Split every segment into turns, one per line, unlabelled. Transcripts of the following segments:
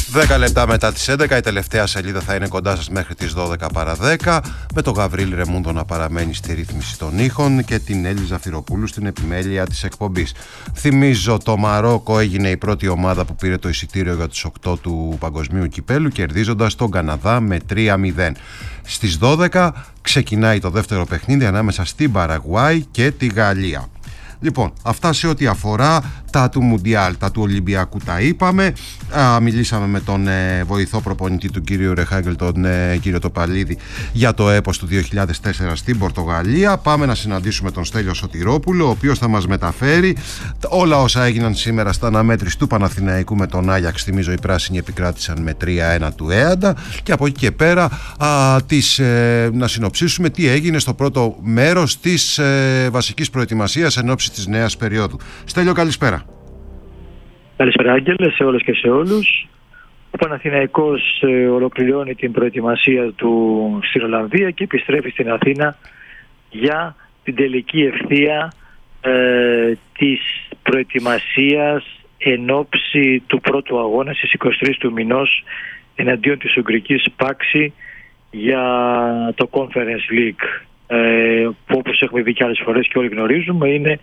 10 λεπτά μετά τις 11, η τελευταία σελίδα θα είναι κοντά σας μέχρι τις 12 παρά 10, με τον Γαβρίλη Ρεμούντο να παραμένει στη ρύθμιση των ήχων και την Έλλη Ζαφυροπούλου στην επιμέλεια της εκπομπής. Θυμίζω, το Μαρόκο έγινε η πρώτη ομάδα που πήρε το εισιτήριο για τους 8 του Παγκοσμίου Κυπέλου, κερδίζοντας τον Καναδά με 3-0. Στις 12 ξεκινάει το δεύτερο παιχνίδι ανάμεσα στην Παραγουάη και τη Γαλλία. Λοιπόν, αυτά σε ό,τι αφορά τα του Μουντιάλ, τα του Ολυμπιακού τα είπαμε. Μιλήσαμε με τον βοηθό προπονητή του κύριο Ρεχάγκελ, τον κύριο Τοπαλίδη, για το έπος του 2004 στην Πορτογαλία. Πάμε να συναντήσουμε τον Στέλιο Σωτηρόπουλο, ο οποίος θα μας μεταφέρει όλα όσα έγιναν σήμερα στα αναμέτρηση του Παναθηναϊκού με τον Άγιαξ. Θυμίζω, οι πράσινοι επικράτησαν με 3-1 του Έαντα, και από εκεί και πέρα να συνοψίσουμε τι έγινε στο πρώτο μέρος της βασικής προετοιμασίας εν ώψη της νέας περίοδου. Στέλιο, καλησπέρα.
Καλησπέρα, Άγγελε, σε όλες και σε όλους. Ο Παναθηναϊκός ολοκληρώνει την προετοιμασία του στην Ολλανδία και επιστρέφει στην Αθήνα για την τελική ευθεία της προετοιμασίας εν ώψη του πρώτου αγώνα στις 23 του μηνός εναντίον της Ουγγρικής Πάξη για το Conference League, που όπως έχουμε δει και άλλες φορές και όλοι γνωρίζουμε είναι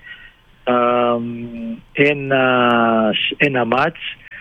ένα μάτς,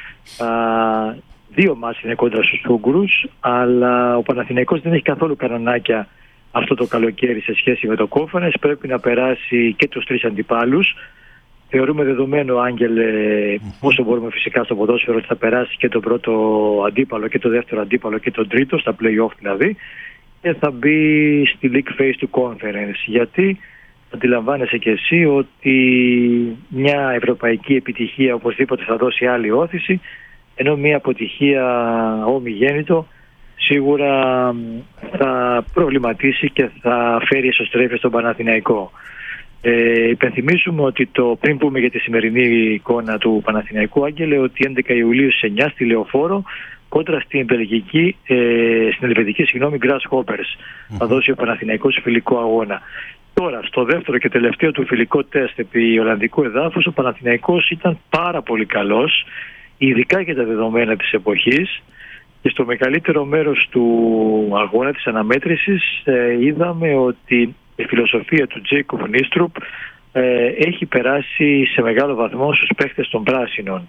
δύο μάτς είναι κόντρα στους Ούγγρους, αλλά ο Παναθηναϊκός δεν έχει καθόλου κανονάκια αυτό το καλοκαίρι σε σχέση με το Conference. Πρέπει να περάσει και τους τρεις αντιπάλους. Θεωρούμε δεδομένο, Άγγελε, όσο μπορούμε φυσικά στο ποδόσφαιρο, ότι θα περάσει και τον πρώτο αντίπαλο και τον δεύτερο αντίπαλο και τον τρίτο, στα play-off δηλαδή, και θα μπει στη league phase του Conference. Γιατί αντιλαμβάνεσαι και εσύ ότι μια ευρωπαϊκή επιτυχία οπωσδήποτε θα δώσει άλλη όθηση, ενώ μια αποτυχία ομιγέννητο σίγουρα θα προβληματίσει και θα φέρει εσωστρέφεια στον Παναθηναϊκό. Υπενθυμίσουμε ότι πριν πούμε για τη σημερινή εικόνα του Παναθηναϊκού, Άγγελε, ότι 11 Ιουλίου στις 9 στη Λεωφόρο, κόντρα στην Ελβετική Grasshoppers, θα δώσει ο Παναθηναϊκός φιλικό αγώνα. Τώρα, στο δεύτερο και τελευταίο του φιλικό τεστ επί Ολλανδικού εδάφους, ο Παναθηναϊκός ήταν πάρα πολύ καλός, ειδικά για τα δεδομένα της εποχής, και στο μεγαλύτερο μέρος του αγώνα της αναμέτρησης είδαμε ότι η φιλοσοφία του Τζέικοφ Νίστρουπ έχει περάσει σε μεγάλο βαθμό στους παίχτες των πράσινων.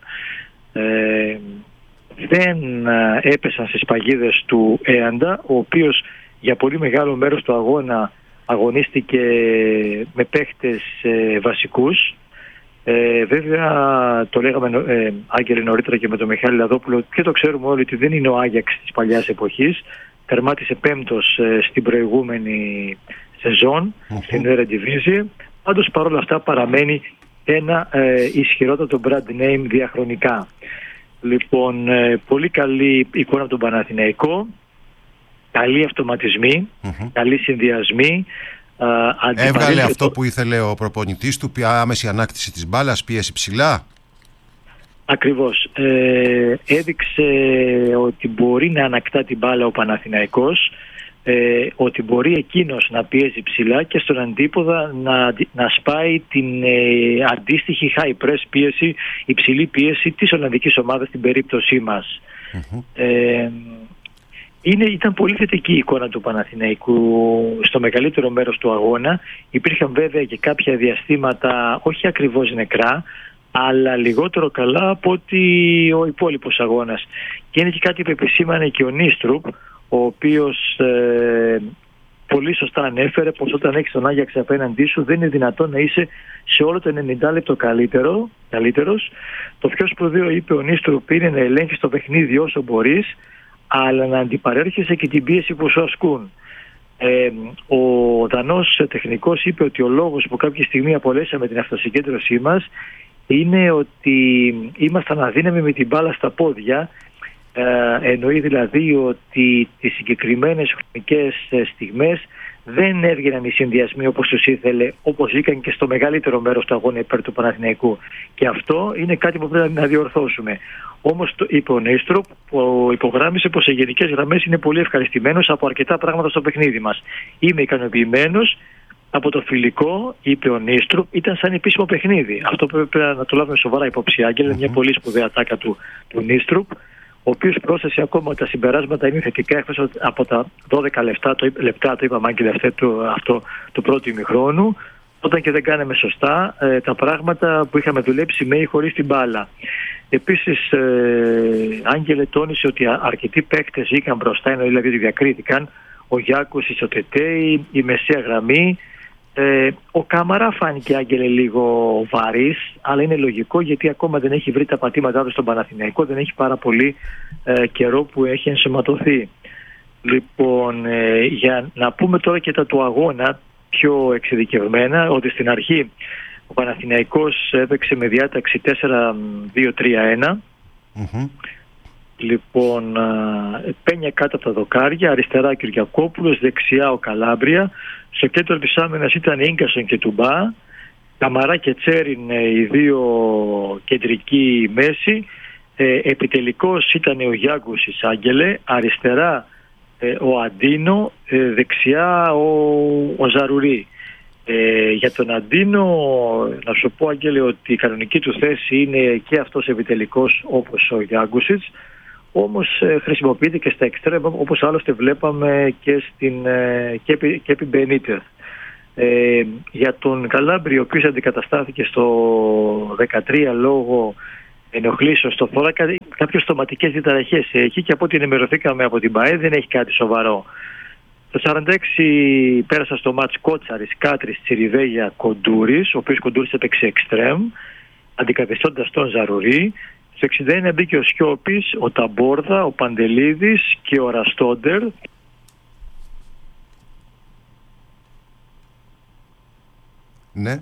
Δεν έπεσαν στις παγίδες του Έαντα, ο οποίος για πολύ μεγάλο μέρος του αγώνα αγωνίστηκε με παίχτες βασικούς. Βέβαια, το λέγαμε Άγγελε νωρίτερα και με τον Μιχάλη Λαδόπουλο, και το ξέρουμε όλοι ότι δεν είναι ο Άγιαξ της παλιάς εποχής. Τερμάτισε πέμπτος στην προηγούμενη σεζόν στην Eredivisie. Πάντως παρόλα αυτά παραμένει ένα ισχυρότατο brand name διαχρονικά. Λοιπόν, πολύ καλή εικόνα από τον Παναθηναϊκό, καλοί αυτοματισμοί, καλοί συνδυασμοί.
Έβγαλε αυτό που ήθελε ο προπονητής του, άμεση ανάκτηση της μπάλας, πίεση ψηλά.
Ακριβώς. Έδειξε ότι μπορεί να ανακτά την μπάλα ο Παναθηναϊκός, ότι μπορεί εκείνος να πιέζει ψηλά και στον αντίποδα να σπάει την αντίστοιχη high press πίεση, υψηλή πίεση της Ολλανδικής ομάδας στην περίπτωσή μας. Ήταν πολύ θετική η εικόνα του Παναθηναϊκού στο μεγαλύτερο μέρος του αγώνα. Υπήρχαν βέβαια και κάποια διαστήματα όχι ακριβώς νεκρά, αλλά λιγότερο καλά από ότι ο υπόλοιπος αγώνας. Και είναι και κάτι που επισήμανε και ο Νίστρουπ, ο οποίος πολύ σωστά ανέφερε πως όταν έχεις τον Άγιαξ απέναντί σου δεν είναι δυνατόν να είσαι σε όλο το 90 λεπτό καλύτερος. Το πιο σπουδαίο, είπε ο Νίστρουπ, είναι να ελέγχεις το παιχνίδι όσο μπορείς, αλλά να αντιπαρέρχεσαι και την πίεση που σου ασκούν. Ο Δανός τεχνικός είπε ότι ο λόγος που κάποια στιγμή απολέσαμε την αυτοσυγκέντρωσή μας είναι ότι ήμασταν αδύναμοι με την μπάλα στα πόδια. Εννοεί δηλαδή ότι τις συγκεκριμένες χρονικές στιγμές δεν έβγαιναν οι συνδυασμοί όπως τους ήθελε, όπως βγήκαν και στο μεγαλύτερο μέρος του αγώνα υπέρ του Παναθηναϊκού. Και αυτό είναι κάτι που πρέπει να διορθώσουμε. Όμως είπε ο Νίστρουπ, που υπογράμμισε πως σε γενικές γραμμές είναι πολύ ευχαριστημένος από αρκετά πράγματα στο παιχνίδι μας. Είμαι ικανοποιημένος από το φιλικό, είπε ο Νίστρουπ, ήταν σαν επίσημο παιχνίδι. Αυτό πρέπει να το λάβουμε σοβαρά υπόψη, Άγγελε, μια πολύ σπουδαία τάκα του Νίστρουπ. ο οποίος πρόσθεσε ακόμα ότι τα συμπεράσματα είναι θετικά έφτασε από τα 12 λεπτά, το είπαμε και αυτό του πρώτου ημιχρόνου, όταν και δεν κάναμε σωστά τα πράγματα που είχαμε δουλέψει με ή χωρίς την μπάλα. Επίσης, Άγγελε, τόνισε ότι αρκετοί παίκτες βγήκαν μπροστά, ενώ δηλαδή διακρίθηκαν, ο Γιάκουσης, ο Τετέι, η μεσαία γραμμή. Ο Κάμαρα φάνηκε, Άγγελε, λίγο βαρύς, αλλά είναι λογικό γιατί ακόμα δεν έχει βρει τα πατήματά του στον Παναθηναϊκό, δεν έχει πάρα πολύ καιρό που έχει ενσωματωθεί. Λοιπόν, για να πούμε τώρα και τα του αγώνα πιο εξειδικευμένα, ότι στην αρχή ο Παναθηναϊκός έπαιξε με διάταξη 4-2-3-1. Λοιπόν, Πένια κάτω από τα δοκάρια, αριστερά Κυριακόπουλος, δεξιά ο Καλάμπρια. Στο κέντρο της άμυνας ήταν Ίγκασον και Τουμπά. Καμαρά και Τσέριν οι δύο κεντρικοί μέση. Επιτελικός ήταν ο Γιάγκουσης, Άγγελε. Αριστερά ο Αντίνο, δεξιά ο Ζαρουρί. Για τον Αντίνο, να σου πω, Άγγελε, ότι η κανονική του θέση είναι και αυτός επιτελικός όπως ο Γιάγκουσης. Όμως χρησιμοποιείται και στα εξτρέμ, όπως άλλωστε βλέπαμε και επί Μπενίτεθ. Για τον Καλάμπρη, ο οποίος αντικαταστάθηκε στο 13 λόγω ενοχλήσεως στο θώρακα, κάποιες στοματικές διαταραχές έχει και από ό,τι ενημερωθήκαμε από την ΠΑΕ δεν έχει κάτι σοβαρό. Το 46 πέρασα στο μάτς Κότσαρης, Κάτρης, Τσιριβέγια, Κοντούρης, ο οποίος Κοντούρης έπαιξε εξτρέμ, αντικαθιστώντας τον Ζαρουρί. Στο 61 μπήκε ο Σιώπης, ο Ταμπόρδα, ο Παντελίδης και ο Ραστόντερ.
Ναι.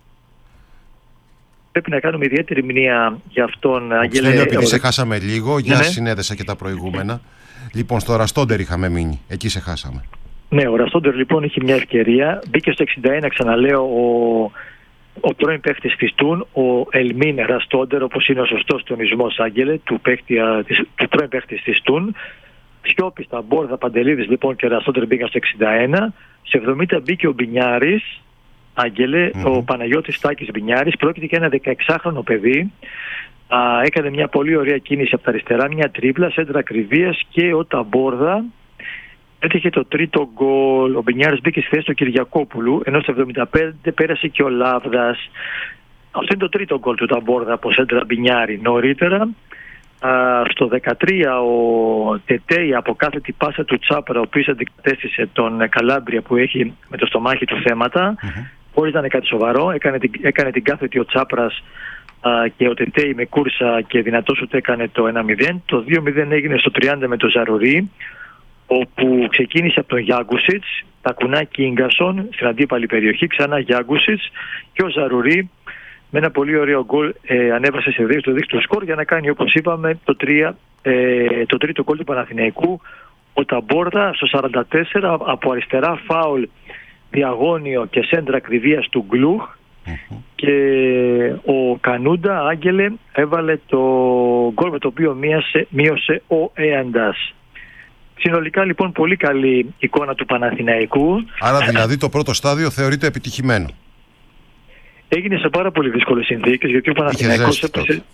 Πρέπει να κάνουμε ιδιαίτερη μνήμα για αυτόν, Άγγελε.
Επειδή σε χάσαμε λίγο, για
ναι.
Συνέδεσα και τα προηγούμενα. Λοιπόν, στο Ραστόντερ είχαμε μείνει. Εκεί σε χάσαμε. Ναι,
ο Ραστόντερ λοιπόν είχε μια ευκαιρία. Μπήκε στο 61, ξαναλέω, ο πρώην παίχτης της Τουν, ο Ελμίν Ραστόντερ, όπως είναι ο σωστός τονισμός, Άγγελε, του πρώην παίχτης της Τουν. Σιώπης, Ταμπόρδα, Παντελίδης λοιπόν και Ραστόντερ μπήκαν στο 61. Σε 70 μπήκε ο Μπινιάρης, Άγγελε, ο Παναγιώτης Τάκης Μπινιάρης. Πρόκειται για ένα 16χρονο παιδί. Έκανε μια πολύ ωραία κίνηση από τα αριστερά, μια τρίπλα, σέντρα ακριβίας, και ο Ταμπόρδα έτυχε το τρίτο γκολ. Ο Μπινιάρης μπήκε στη θέση του Κυριακόπουλου, ενώ στο 75 πέρασε και ο Λάβδας. Αυτό είναι το τρίτο γκολ του Ταμπόρδα από σέντρα Μπινιάρη. Νωρίτερα, στο 13 ο Τετέι από κάθετη πάσα του Τσάπρα, ο οποίος αντικατέστησε τον Καλάμπρια που έχει με το στομάχι του θέματα, χωρίς να είναι κάτι σοβαρό. Έκανε την κάθετη ο Τσάπρας και ο Τετέι με κούρσα και δυνατός ούτε έκανε το 1-0. Το 2-0 έγινε στο 30 με το Ζαρουρί, όπου ξεκίνησε από τον Γιάγκουσιτς, τακουνάκι Ίγκασον στην αντίπαλη περιοχή, ξανά Γιάγκουσιτς, και ο Ζαρουρί με ένα πολύ ωραίο γκολ ανέβασε σε 2 στο δίκτυο σκορ για να κάνει, όπως είπαμε, το τρίτο γκολ του Παναθηναϊκού. Ο Ταμπόρδα στο 44 από αριστερά φάουλ διαγώνιο και σέντρα ακριβίας του Γκλουχ, και ο Κανούντα, Άγγελε, έβαλε το γκολ με το οποίο μείωσε ο Έαντας. Συνολικά λοιπόν πολύ καλή εικόνα του Παναθηναϊκού.
Άρα δηλαδή το πρώτο στάδιο θεωρείται επιτυχημένο.
Έγινε σε πάρα πολύ δύσκολες συνθήκες, γιατί ο Παναθηναϊκός έπεσε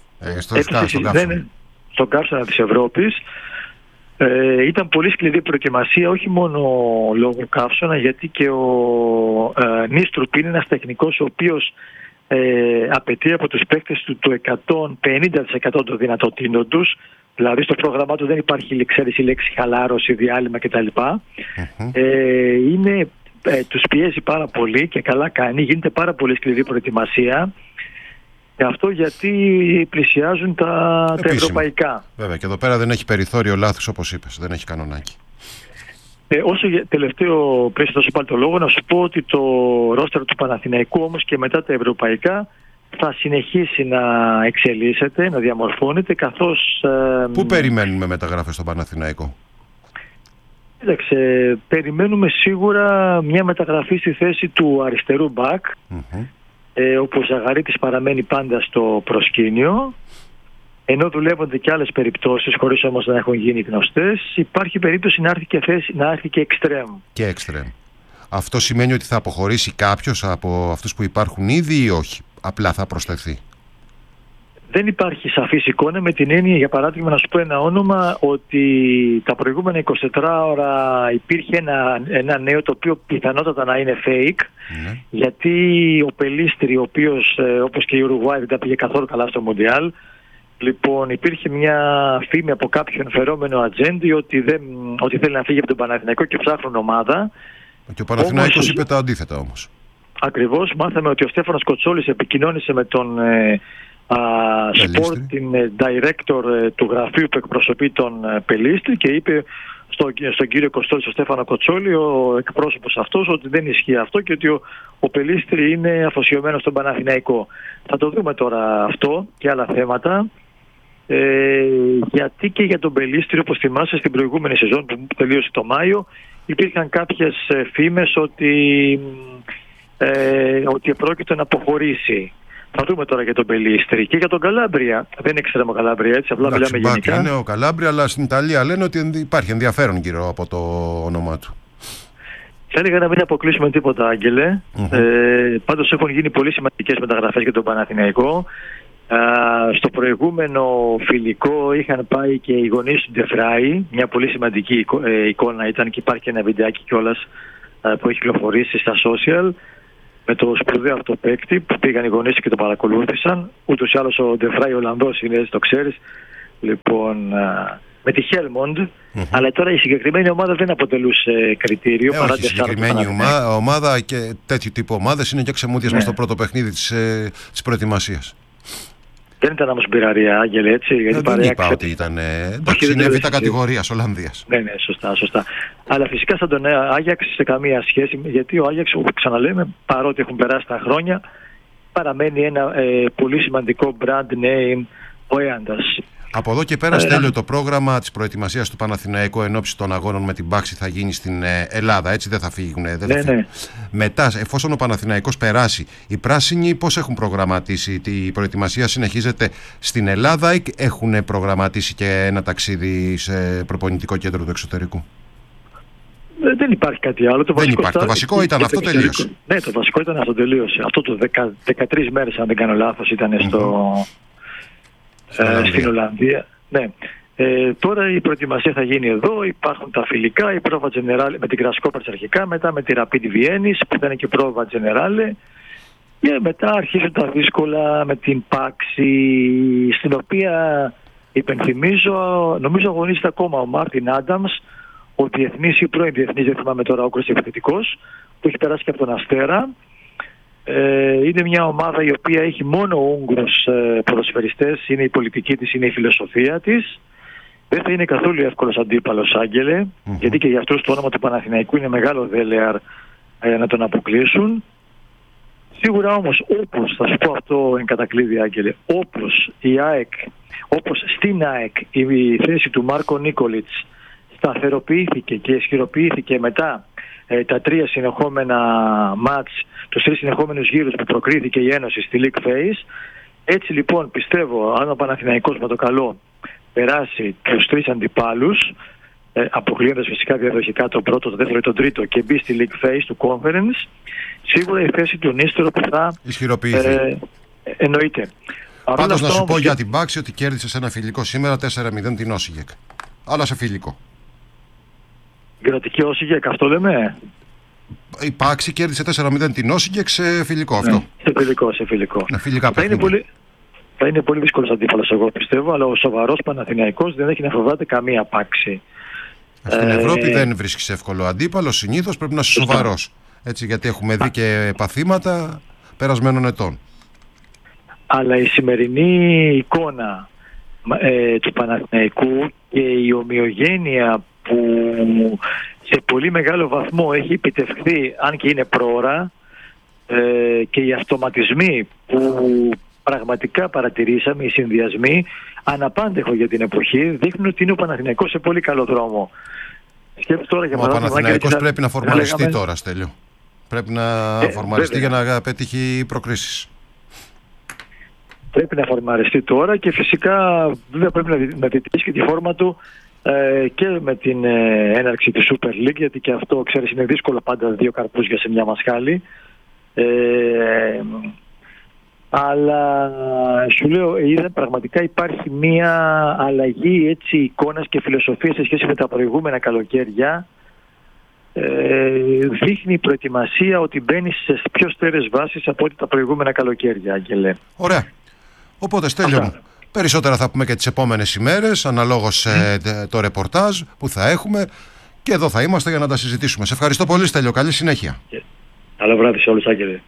στον καύσωνα της Ευρώπης. Ήταν πολύ σκληρή προετοιμασία, όχι μόνο λόγω καύσωνα, γιατί και ο Νίστρουπ είναι ένας τεχνικός ο οποίος απαιτεί από τους παίκτες του το 150% των δυνατοτήτων τους. Δηλαδή στο πρόγραμμά του δεν υπάρχει η λέξη χαλάρωση, διάλειμμα κτλ. Τους πιέζει πάρα πολύ και καλά κάνει. Γίνεται πάρα πολύ σκληρή προετοιμασία. Και αυτό γιατί πλησιάζουν τα ευρωπαϊκά.
Βέβαια, και εδώ πέρα δεν έχει περιθώριο λάθους, όπως είπες. Δεν έχει κανονάκι.
Όσο τελευταίο, πριν δώσω πάλι το λόγο, να σου πω ότι το ρόστερ του Παναθηναϊκού όμως και μετά τα ευρωπαϊκά θα συνεχίσει να εξελίσσεται, να διαμορφώνεται, καθώς...
Πού περιμένουμε μεταγράφες στον Παναθηναϊκό?
Κοίταξε, περιμένουμε σίγουρα μια μεταγραφή στη θέση του αριστερού μπακ, όπου ο Ζαγαρίτης παραμένει πάντα στο προσκήνιο, ενώ δουλεύονται και άλλες περιπτώσεις, χωρίς όμως να έχουν γίνει γνωστές. Υπάρχει περίπτωση να έρθει και εξτρέμ.
Και εξτρέμ. Αυτό σημαίνει ότι θα αποχωρήσει κάποιος από αυτούς που υπάρχουν ήδη ή όχι? Απλά θα προσθεθεί?
Δεν υπάρχει σαφής εικόνα, με την έννοια, για παράδειγμα, να σου πω ένα όνομα, ότι τα προηγούμενα 24 ώρα υπήρχε ένα νέο το οποίο πιθανότατα να είναι fake, γιατί ο Πελίστρη, ο οποίος όπως και η Ουρουγουάη δεν τα πήγε καθόλου καλά στο Μουντιάλ, λοιπόν υπήρχε μια φήμη από κάποιον ενδιαφερόμενο ατζέντη ότι θέλει να φύγει από τον Παναθηναϊκό και ψάχνουν ομάδα.
Και ο Παναθηναϊκός είπε τα αντίθετα όμως.
Ακριβώς, μάθαμε ότι ο Στέφανος Κοτσόλης επικοινώνησε με τον sporting director του γραφείου που εκπροσωπεί τον Πελίστρη και είπε στον κύριο Κοστόλη, στον Στέφανο Κοτσόλη, ο εκπρόσωπος αυτός, ότι δεν ισχύει αυτό και ότι ο Πελίστρη είναι αφοσιωμένος στον Παναθηναϊκό. Θα το δούμε τώρα αυτό και άλλα θέματα, γιατί και για τον Πελίστρη, όπως θυμάσαι, στην προηγούμενη σεζόν που τελείωσε το Μάιο, υπήρχαν κάποιες φήμες ότι επρόκειτο να αποχωρήσει. Θα δούμε τώρα για τον Πελίστρη και για τον Καλάμπρια. Δεν είναι εξτρέμο Καλάμπρια, έτσι, απλά μιλάμε γενικά.
Είναι ο Καλάμπρια, αλλά στην Ιταλία λένε ότι υπάρχει ενδιαφέρον γύρω από το όνομά του.
Θα έλεγα να μην αποκλείσουμε τίποτα, Άγγελε. Πάντως έχουν γίνει πολύ σημαντικές μεταγραφές για τον Παναθηναϊκό. Στο προηγούμενο φιλικό είχαν πάει και οι γονείς του Ντεφράι. Μια πολύ σημαντική εικόνα ήταν και υπάρχει ένα βιντεάκι κιόλας που έχει κυκλοφορήσει στα social, με το σπουδαίο αυτό παίκτη που πήγαν οι γονείς και το παρακολούθησαν. Ούτως ή άλλως ο Ντεφράι Ολλανδός είναι, έτσι το ξέρεις. Λοιπόν, με τη Χέλμοντ. Αλλά τώρα η συγκεκριμένη ομάδα δεν αποτελούσε κριτήριο.
Όχι, η συγκεκριμένη ομάδα και τέτοιου τύπου ομάδες είναι και ξεμούδιασμα στο πρώτο παιχνίδι της προετοιμασίας.
Δεν ήταν όμως μπειραρία, Άγγελε, έτσι. Γιατί
δεν είπα ότι ήταν. Εντάξει, είναι β' κατηγορίας Ολλανδίας.
Ναι, σωστά. Αλλά φυσικά σαν τον Άγιαξ σε καμία σχέση, γιατί ο Άγιαξ, όπως ξαναλέμε, παρότι έχουν περάσει τα χρόνια, παραμένει ένα πολύ σημαντικό brand name, ο Έαντας.
Από εδώ και πέρα, Στέλιο, το πρόγραμμα της προετοιμασίας του Παναθηναϊκού εν ώψη των αγώνων με την Πάξη θα γίνει στην Ελλάδα, έτσι, δεν θα φύγουν.
Ναι.
Μετά, εφόσον ο Παναθηναϊκός περάσει, οι πράσινοι πώς έχουν προγραμματίσει? Η προετοιμασία συνεχίζεται στην Ελλάδα ή έχουν προγραμματίσει και ένα ταξίδι σε προπονητικό κέντρο του εξωτερικού?
Δεν υπάρχει κάτι άλλο. Το
βασικό ήταν αυτό, τελείωσε.
Ναι, το βασικό ήταν αυτό, τελείωσε. Αυτό το 13 μέρες, αν δεν κάνω λάθος, ήταν στην Ολλανδία. Ναι. Τώρα η προετοιμασία θα γίνει εδώ. Υπάρχουν τα φιλικά, η πρόβα Generale με την Grasshopper αρχικά, μετά με τη Rapid Βιέννης που θα είναι και πρόβα Generale, και μετά αρχίζουν τα δύσκολα με την Πάξη, στην οποία υπενθυμίζω, νομίζω αγωνίζεται ακόμα ο Μάρτιν Άνταμς, ο διεθνής ή πρώην διεθνής, δεν θυμάμαι τώρα, ο επιθετικός, που έχει περάσει και από τον Αστέρα. Είναι μια ομάδα η οποία έχει μόνο Ούγγρους ποδοσφαιριστές, είναι η πολιτική της, είναι η φιλοσοφία της. Δεν θα είναι καθόλου εύκολος αντίπαλος, Άγγελε, γιατί και για αυτούς το όνομα του Παναθηναϊκού είναι μεγάλο δέλεαρ να τον αποκλείσουν. Σίγουρα όμως, όπως θα σου πω αυτό εν κατακλείδη, Άγγελε, όπως στην ΑΕΚ η θέση του Μάρκο Νίκολιτς σταθεροποιήθηκε και ισχυροποιήθηκε μετά τα 3 συνεχόμενα μάτς, τους 3 συνεχόμενους γύρους που προκρίθηκε η Ένωση στη League Phase. Έτσι λοιπόν πιστεύω, αν ο Παναθηναϊκός με το καλό περάσει τους 3 αντιπάλους, αποκλείοντας φυσικά διαδοχικά το πρώτο, το δεύτερο ή το τρίτο, και μπει στη League Phase του Conference, σίγουρα η θέση του Νίστορο που θα
ισχυροποιηθεί.
Εννοείται.
Πάντως να σου πω για την Πάξη ότι κέρδισε σε ένα φιλικό σήμερα 4-0 την Όσιγεκ. Αλλά σε φιλικό.
Κρατική Όσιγεκ, αυτό λέμε.
Η Πάξη κέρδισε 4-0 την Όσιγεκ σε φιλικό, αυτό.
Σε φιλικό.
Φιλικά
θα είναι πολύ δύσκολος αντίπαλος, εγώ πιστεύω, αλλά ο σοβαρός Παναθηναϊκός δεν έχει να φοβάται καμία Πάξη.
Στην Ευρώπη δεν βρίσκεις εύκολο αντίπαλο, συνήθως πρέπει να είσαι σοβαρός. Έτσι, γιατί έχουμε δει και παθήματα περασμένων ετών.
Αλλά η σημερινή εικόνα του Παναθηναϊκού και η ομοιογένεια που σε πολύ μεγάλο βαθμό έχει επιτευχθεί, αν και είναι πρόωρα, και οι αυτοματισμοί που πραγματικά παρατηρήσαμε, οι συνδυασμοί, αναπάντεχο για την εποχή, δείχνουν ότι είναι ο Παναθηναϊκός σε πολύ καλό δρόμο.
Ο Παναθηναϊκός πρέπει να φορμαριστεί τώρα, Στέλιο. Πρέπει να φορμαριστεί για να πετύχει προκρίσεις.
Πρέπει να φορμαριστεί τώρα και φυσικά βέβαια πρέπει να διατηρήσει και τη φόρμα του και με την έναρξη της Super League, γιατί και αυτό, ξέρεις, είναι δύσκολο πάντα 2 καρπούζια σε μια μασχάλη. Αλλά σου λέω, πραγματικά υπάρχει μια αλλαγή εικόνας και φιλοσοφίας σε σχέση με τα προηγούμενα καλοκαίρια. Δείχνει η προετοιμασία ότι μπαίνει σε πιο στέρεες βάσεις από ό,τι τα προηγούμενα καλοκαίρια, Άγγελε.
Ωραία. Οπότε, Στέλιο μου, περισσότερα θα πούμε και τις επόμενες ημέρες, αναλόγως το ρεπορτάζ που θα έχουμε, και εδώ θα είμαστε για να τα συζητήσουμε. Σε ευχαριστώ πολύ, Στέλιο. Καλή συνέχεια.
Καλό βράδυ σε όλους, Άγγελε.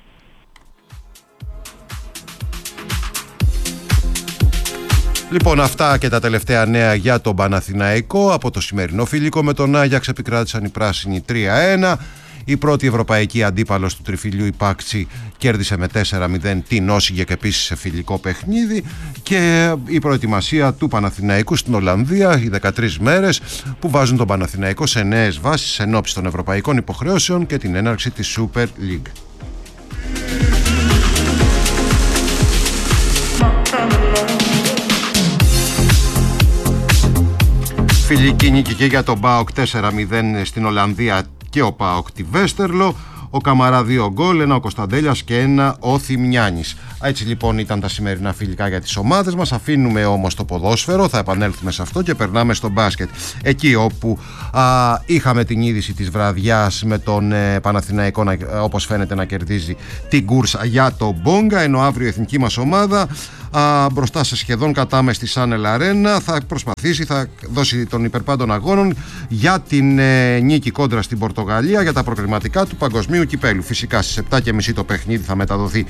Λοιπόν, αυτά και τα τελευταία νέα για τον Παναθηναϊκό. Από το σημερινό φιλικό με τον Άγιαξ επικράτησαν οι πράσινοι 3-1. Η πρώτη ευρωπαϊκή αντίπαλος του τριφυλιού, η Πάξη, κέρδισε με 4-0 την Όσιγκεκ, επίσης σε φιλικό παιχνίδι. Και η προετοιμασία του Παναθηναϊκού στην Ολλανδία, οι 13 μέρες που βάζουν τον Παναθηναϊκό σε νέες βάσεις εν ώψη των ευρωπαϊκών υποχρεώσεων και την έναρξη της Super League. Φιλική νίκη και για τον ΠΑΟΚ 4-0 στην Ολλανδία και ο ΠΑΟΚ τη Βέστερλο. Ο Καμαρά 2 γκολ, ένα ο Κωνσταντέλιας και ένα ο Θημιάνης. Έτσι λοιπόν ήταν τα σημερινά φιλικά για τις ομάδες μας. Αφήνουμε όμως το ποδόσφαιρο, θα επανέλθουμε σε αυτό και περνάμε στο μπάσκετ. Εκεί όπου είχαμε την είδηση της βραδιάς με τον Παναθηναϊκό όπως φαίνεται να κερδίζει την κούρσα για τον Μπόγκα, ενώ αύριο η εθνική μας ομάδα μπροστά σε σχεδόν κατάμεστη Σάνελ Αρένα θα προσπαθήσει, θα δώσει των υπερπάντων αγώνων για την νίκη κόντρα στην Πορτογαλία για τα προκριματικά του Παγκοσμίου Κυπέλου. Φυσικά στις 7.30 το παιχνίδι θα μεταδοθεί